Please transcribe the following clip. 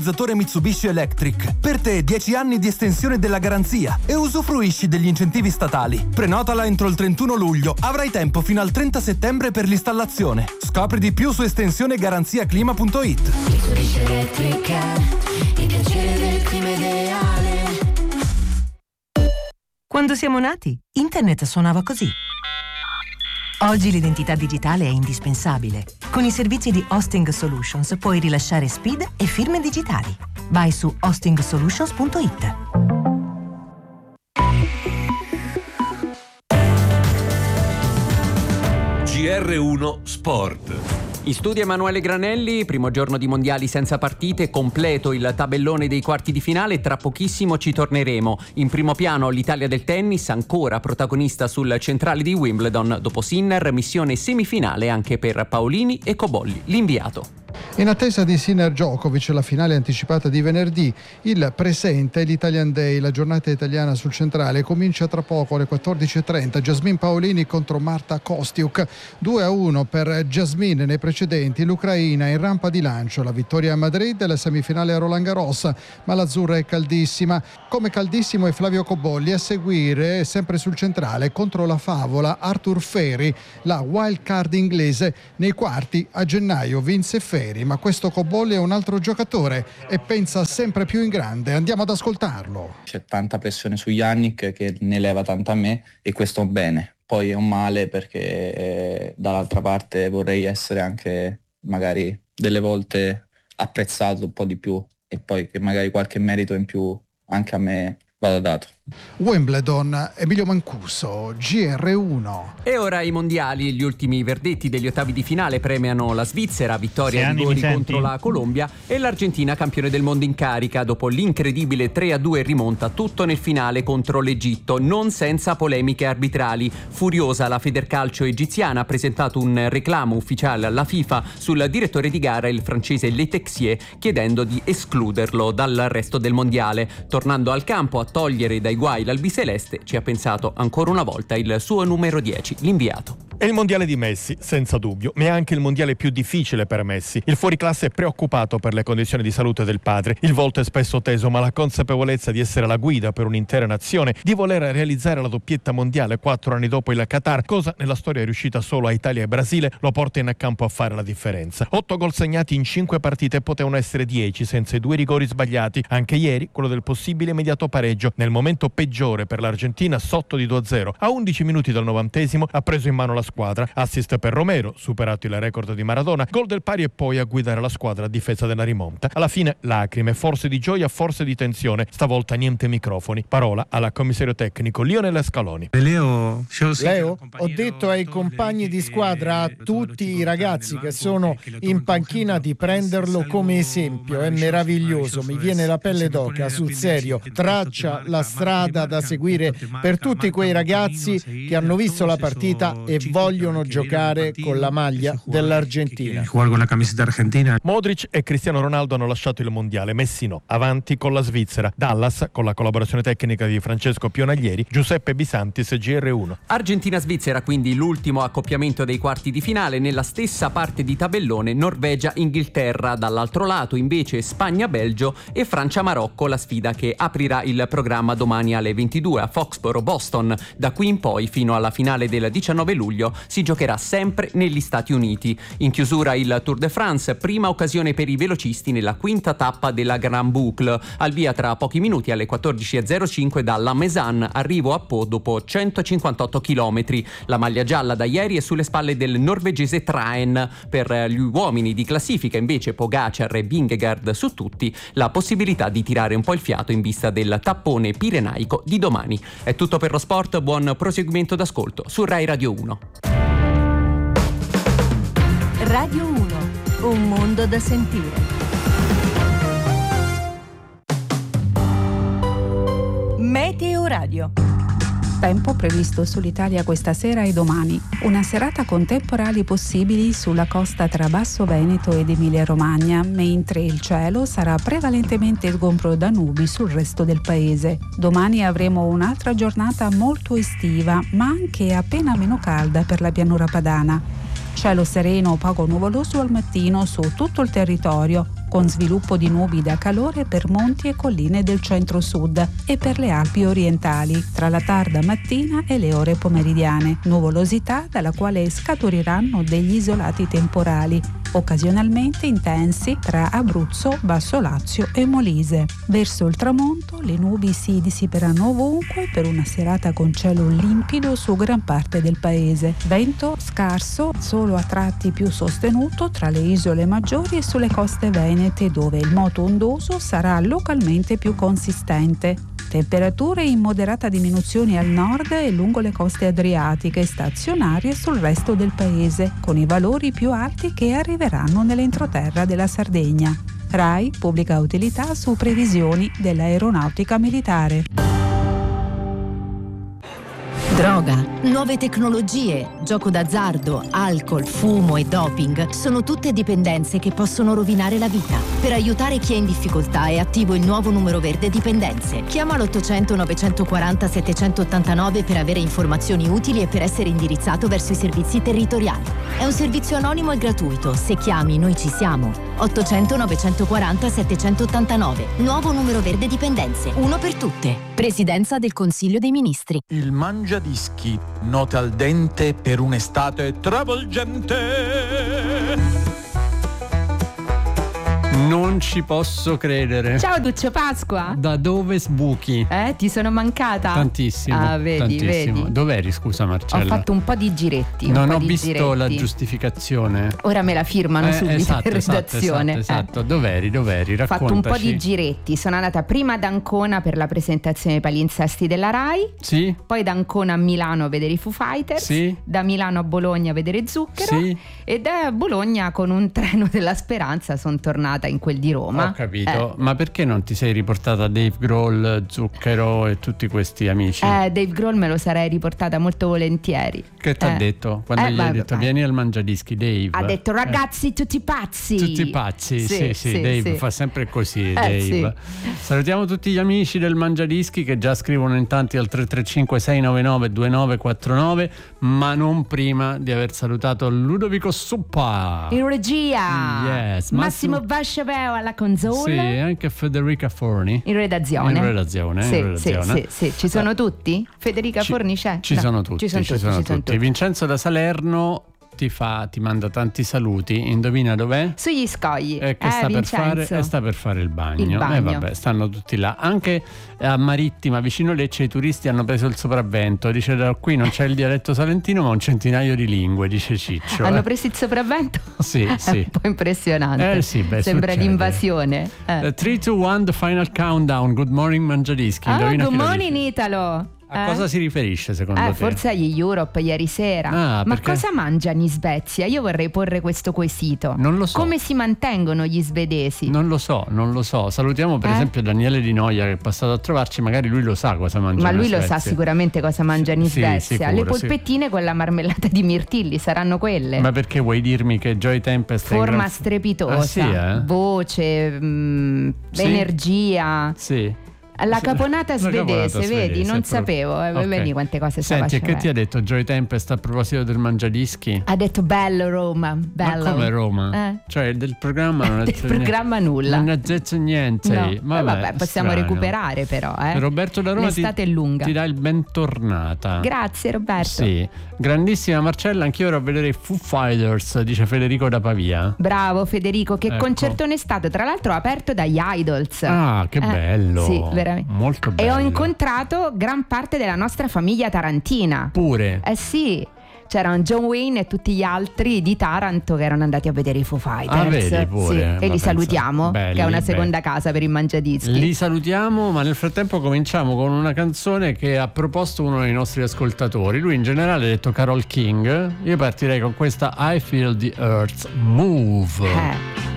Mitsubishi Electric. Per te 10 anni di estensione della garanzia e usufruisci degli incentivi statali. Prenotala entro il 31 luglio. Avrai tempo fino al 30 settembre per l'installazione. Scopri di più su estensionegaranziaclima.it. Mitsubishi Electric, il piacere del clima ideale. Quando siamo nati, internet suonava così. Oggi l'identità digitale è indispensabile. Con i servizi di Hosting Solutions puoi rilasciare SPID e firme digitali. Vai su hostingsolutions.it. GR1 Sport. In studio Emanuele Granelli, primo giorno di mondiali senza partite, completo il tabellone dei quarti di finale, tra pochissimo ci torneremo. In primo piano l'Italia del tennis, ancora protagonista sul centrale di Wimbledon, dopo Sinner, missione semifinale anche per Paolini e Cobolli, l'inviato. In attesa di Sinner Djokovic, la finale anticipata di venerdì, il presente è l'Italian Day, la giornata italiana sul centrale. Comincia tra poco alle 14.30. Jasmine Paolini contro Marta Kostiuk. 2-1 per Jasmine nei precedenti. L'Ucraina in rampa di lancio. La vittoria a Madrid e la semifinale a Roland Garros. Ma l'azzurra è caldissima. Come caldissimo è Flavio Cobolli. A seguire, sempre sul centrale, contro la favola Arthur Feri, la wild card inglese. Nei quarti a gennaio vinse Feri. Ma questo Cobolli è un altro giocatore e pensa sempre più in grande. Andiamo ad ascoltarlo. C'è tanta pressione su Yannick che ne leva tanta a me, e questo è un bene. Poi è un male perché dall'altra parte vorrei essere anche magari delle volte apprezzato un po' di più, e poi che magari qualche merito in più anche a me vada dato. Wimbledon, Emilio Mancuso, GR1. E ora i mondiali, gli ultimi verdetti degli ottavi di finale premiano la Svizzera, vittoria di rigori contro la Colombia, e l'Argentina campione del mondo in carica dopo l'incredibile 3-2 rimonta tutto nel finale contro l'Egitto, non senza polemiche arbitrali. Furiosa la Federcalcio egiziana ha presentato un reclamo ufficiale alla FIFA sul direttore di gara, il francese Le Texier, chiedendo di escluderlo dal resto del mondiale. Tornando al campo a togliere dai guai l'albiceleste ci ha pensato ancora una volta il suo numero 10, l'inviato. È il mondiale di Messi, senza dubbio, ma è anche il mondiale più difficile per Messi. Il fuoriclasse è preoccupato per le condizioni di salute del padre. Il volto è spesso teso, ma la consapevolezza di essere la guida per un'intera nazione, di voler realizzare la doppietta mondiale 4 anni dopo il Qatar, cosa nella storia è riuscita solo a Italia e Brasile, lo porta in campo a fare la differenza. 8 gol segnati in 5 partite, potevano essere 10 senza i 2 rigori sbagliati. Anche ieri quello del possibile immediato pareggio, nel momento peggiore per l'Argentina, sotto di 2-0. A 11 minuti dal 90° ha preso in mano la squadra. Assist per Romero, superato il record di Maradona, gol del pari e poi a guidare la squadra a difesa della rimonta. Alla fine lacrime, forse di gioia, forse di tensione, stavolta niente microfoni. Parola alla commissario tecnico Lionel Scaloni. Leo, ho detto ai compagni di squadra, a tutti i ragazzi che sono in panchina, di prenderlo come esempio. È meraviglioso, mi viene la pelle d'oca, sul serio. Traccia la strada da seguire per tutti quei ragazzi che hanno visto la partita e vogliono giocare con la maglia dell'Argentina. Modric e Cristiano Ronaldo hanno lasciato il mondiale, Messi no. Avanti con la Svizzera. Dallas, con la collaborazione tecnica di Francesco Pionaglieri, Giuseppe Bisantis, GR1. Argentina-Svizzera, quindi l'ultimo accoppiamento dei quarti di finale. Nella stessa parte di tabellone Norvegia-Inghilterra, dall'altro lato invece Spagna-Belgio e Francia-Marocco, la sfida che aprirà il programma domani alle 22 a Foxborough-Boston. Da qui in poi fino alla finale del 19 luglio si giocherà sempre negli Stati Uniti. In chiusura il Tour de France, prima occasione per i velocisti nella quinta tappa della Grand Boucle. Al via tra pochi minuti alle 14.05 da La Mézane, arrivo a Po dopo 158 km. La maglia gialla da ieri è sulle spalle del norvegese Traen. Per gli uomini di classifica invece Pogacar e Vingegaard su tutti, la possibilità di tirare un po' il fiato in vista del tappone pirenaico di domani. È tutto per lo sport, buon proseguimento d'ascolto su Rai Radio 1. Radio 1, un mondo da sentire. Meteo Radio. Tempo previsto sull'Italia questa sera e domani. Una serata con temporali possibili sulla costa tra Basso Veneto ed Emilia-Romagna, mentre il cielo sarà prevalentemente sgombro da nubi sul resto del paese. Domani avremo un'altra giornata molto estiva, ma anche appena meno calda per la pianura padana. Cielo sereno o poco nuvoloso al mattino su tutto il territorio, con sviluppo di nubi da calore per monti e colline del centro-sud e per le Alpi orientali, tra la tarda mattina e le ore pomeridiane. Nuvolosità dalla quale scaturiranno degli isolati temporali, occasionalmente intensi tra Abruzzo, Basso Lazio e Molise. Verso il tramonto le nubi si dissiperanno ovunque per una serata con cielo limpido su gran parte del paese. Vento scarso, solo a tratti più sostenuto tra le isole maggiori e sulle coste venete, dove il moto ondoso sarà localmente più consistente. Temperature in moderata diminuzione al nord e lungo le coste adriatiche, stazionarie sul resto del paese, con i valori più alti che arriveranno nell'entroterra della Sardegna. RAI pubblica utilità su previsioni dell'aeronautica militare. Droga, nuove tecnologie, gioco d'azzardo, alcol, fumo e doping sono tutte dipendenze che possono rovinare la vita. Per aiutare chi è in difficoltà è attivo il nuovo numero verde dipendenze. Chiama l'800 940 789 per avere informazioni utili e per essere indirizzato verso i servizi territoriali. È un servizio anonimo e gratuito. Se chiami, noi ci siamo. 800 940 789. Nuovo numero verde dipendenze. Uno per tutte. Presidenza del Consiglio dei Ministri. Il Mangiadischi, note al dente per un'estate travolgente. Non ci posso credere. Ciao Duccio Pasqua. Da dove sbuchi? Ti sono mancata? Tantissimo. Ah, vedi, tantissimo. vedi. Dov'eri, scusa Marcella? Ho fatto un po' di giretti. Non ho visto la giustificazione. Ora me la firmano subito esatto, in redazione. Esatto. Dov'eri? Raccontaci. Ho fatto un po' di giretti. Sono andata prima ad Ancona per la presentazione dei palinsesti della RAI. Sì. Poi da Ancona a Milano a vedere i Foo Fighters. Sì. Da Milano a Bologna a vedere Zucchero. Sì. E da Bologna con un treno della speranza sono tornata in quel di Roma. Ho capito, ma perché non ti sei riportata Dave Grohl, Zucchero e tutti questi amici? Dave Grohl me lo sarei riportata molto volentieri. Che ti ha detto? Quando gli hai detto vieni al Mangiadischi, Dave? Ha detto ragazzi tutti pazzi. Tutti pazzi, sì, Dave fa sempre così, Dave. Sì. Salutiamo tutti gli amici del Mangiadischi che già scrivono in tanti al 335 699 2949, ma non prima di aver salutato Ludovico Suppa in regia. Yes, Massimo Vasciaveo alla console. Sì, anche Federica Forni in redazione. Sì. Ci sono tutti? Federica Forni c'è? Ci sono tutti. Vincenzo da Salerno ti manda tanti saluti. Indovina dov'è? Sugli scogli. Sta per fare il bagno. Vabbè, stanno tutti là. Anche a Marittima, vicino Lecce, i turisti hanno preso il sopravvento. Dice da qui non c'è il dialetto salentino, ma un centinaio di lingue, dice Ciccio. Hanno preso il sopravvento? Sì. È un po' impressionante. Sembra succede. L'invasione. 3, 2, 1, the final countdown. Good morning Mangiadischi. Good morning Italo. A cosa si riferisce secondo te? Forse agli Europe ieri sera. Ma cosa mangiano in Svezia? Io vorrei porre questo quesito. Non lo so. Come si mantengono gli svedesi? Non lo so. Salutiamo per esempio Daniele Di Noia che è passato a trovarci, magari lui lo sa cosa mangiano. Ma lui lo sa sicuramente cosa mangiano in Svezia. Sicuro, le polpettine con la marmellata di mirtilli saranno quelle. Ma perché vuoi dirmi che Joy Tempest forma strepitosa, voce, energia. Sì. La caponata svedese, vedi? Non sapevo. Vedi quante cose sa. Senti, che ti ha detto Joy Tempest a proposito del Mangiadischi? Ha detto bello Roma, bello. Ma come Roma? Cioè del programma non ha detto programma nulla. Non ha detto niente. No. Vabbè, possiamo recuperare però. Roberto da Roma l'estate è lunga. Ti dà il bentornata. Grazie Roberto. Sì. Grandissima Marcella, anch'io ero a vedere i Foo Fighters, dice Federico da Pavia. Bravo Federico, che concertone è stato, tra l'altro aperto dagli Idols. Ah, che bello. Sì, veramente. Molto bello. E ho incontrato gran parte della nostra famiglia tarantina. Pure? Sì. C'erano John Wayne e tutti gli altri di Taranto che erano andati a vedere i Foo Fighters. Vedi pure. E li salutiamo, belli, che è una seconda casa per il Mangiadischi. Li salutiamo, ma nel frattempo cominciamo con una canzone che ha proposto uno dei nostri ascoltatori. Lui in generale ha detto Carole King. Io partirei con questa I Feel the Earth Move.